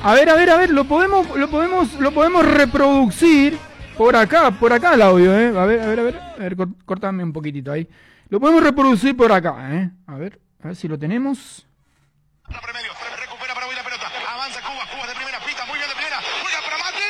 A ver, lo podemos reproducir por acá el audio, A ver, cortame un poquitito ahí. Lo podemos reproducir por acá, A ver si lo tenemos. Remedio, recupera Paraguay la pelota. Avanza Cuba de primera, pita muy bien de primera. Juega para Mati.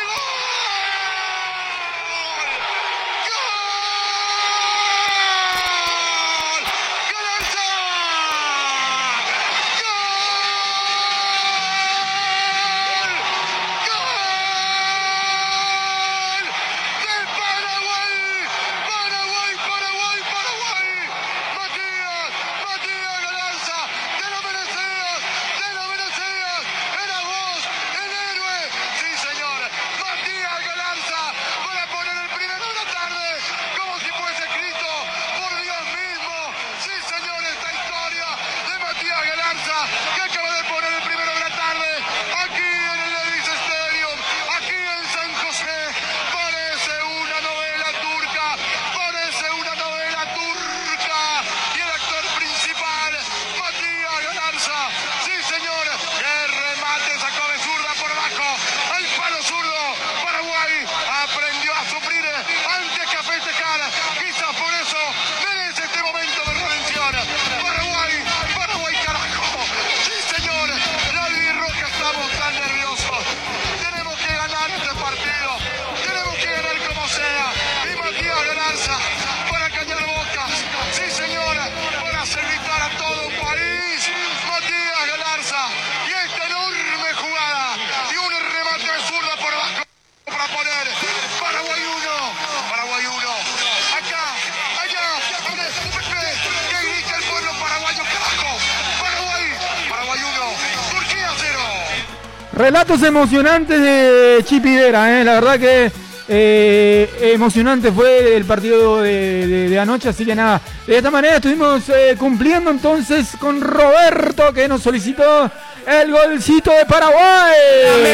Relatos emocionantes de Chipidera, la verdad que emocionante fue el partido de anoche, así que nada, de esta manera estuvimos cumpliendo entonces con Roberto, que nos solicitó el golcito de Paraguay.